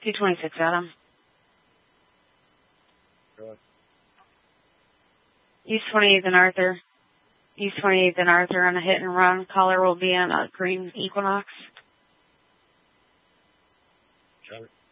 226, Adam. Good. East 28th and Arthur. East 28th and Arthur on a hit and run. Caller will be on a green Equinox. Got it.